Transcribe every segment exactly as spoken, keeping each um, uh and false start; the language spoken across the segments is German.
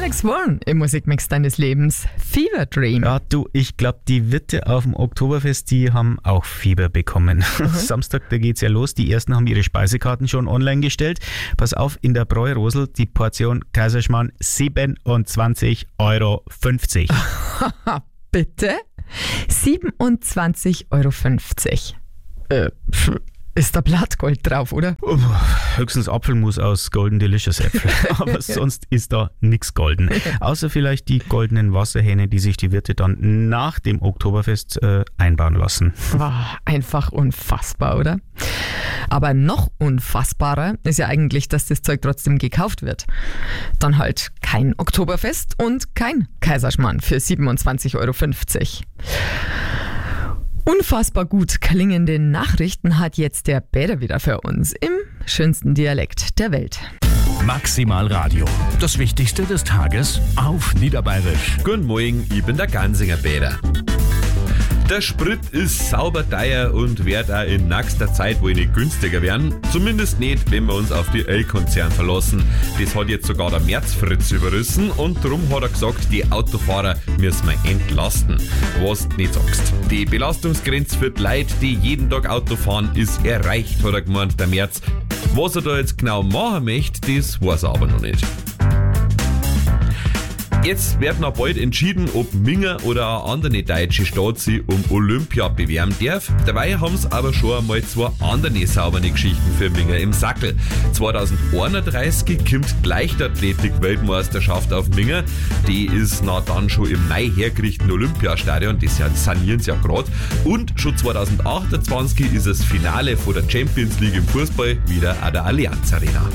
Alex Warren im Musikmix deines Lebens. Fever Dream. Ja, du, ich glaube, die Wirte auf dem Oktoberfest, die haben auch Fieber bekommen. Mhm. Samstag, da geht's ja los. Die ersten haben ihre Speisekarten schon online gestellt. Pass auf, in der Bräu Rosl die Portion Kaiserschmarrn siebenundzwanzig Euro fünfzig. Bitte? siebenundzwanzig Euro fünfzig. Äh, ist da Blattgold drauf, oder? Oh, höchstens Apfelmus aus Golden Delicious Äpfel. Aber sonst ist da nichts golden. Außer vielleicht die goldenen Wasserhähne, die sich die Wirte dann nach dem Oktoberfest äh, einbauen lassen. Oh, einfach unfassbar, oder? Aber noch unfassbarer ist ja eigentlich, dass das Zeug trotzdem gekauft wird. Dann halt kein Oktoberfest und kein Kaiserschmarrn für siebenundzwanzig Euro fünfzig. Unfassbar gut klingende Nachrichten hat jetzt der Bäder wieder für uns im schönsten Dialekt der Welt. Maximal Radio. Das Wichtigste des Tages auf Niederbayerisch. Guten Morgen, ich bin der Gansinger Bäder. Der Sprit ist sauber teuer und wird auch in nächster Zeit wohl nicht günstiger werden. Zumindest nicht, wenn wir uns auf die L-Konzern verlassen. Das hat jetzt sogar der Märzfritz überrissen und darum hat er gesagt, die Autofahrer müssen wir entlasten. Was du nicht sagst. Die Belastungsgrenze für die Leute, die jeden Tag Auto fahren, ist erreicht, hat er gemeint, der März. Was er da jetzt genau machen möchte, das weiß er aber noch nicht. Jetzt wird noch bald entschieden, ob Minga oder eine andere deutsche Stadt sich um Olympia bewerben darf. Dabei haben sie aber schon einmal zwei andere saubere Geschichten für Minga im Sackel. zwanzig einunddreißig kommt die Leichtathletik-Weltmeisterschaft auf Minga. Die ist na dann schon im neu hergerichteten Olympiastadion, das sanieren sie ja gerade. Und schon zwanzig achtundzwanzig ist das Finale von der Champions League im Fußball wieder an der Allianz Arena.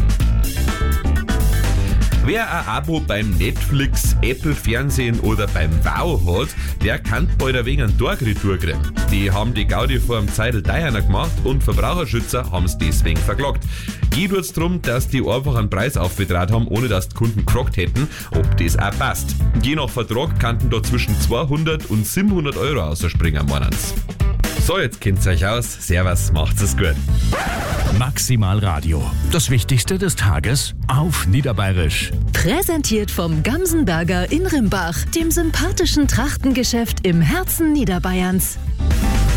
Wer ein Abo beim Netflix, Apple Fernsehen oder beim Wow hat, der kann bald ein wenig einen Torgretour kriegen. Die haben die Gaudi vor dem Zeitl teurer gemacht und Verbraucherschützer haben es deswegen verklagt. Geht es darum, dass die einfach einen Preis aufgetragen haben, ohne dass die Kunden gefragt hätten, ob das auch passt. Je nach Vertrag kannten da zwischen zweihundert und siebenhundert Euro ausspringen, meinen's. So, jetzt kennt's euch aus. Servus, macht's es gut. Maximal Radio. Das Wichtigste des Tages auf Niederbayerisch. Präsentiert vom Gamsenberger in Rimbach, dem sympathischen Trachtengeschäft im Herzen Niederbayerns.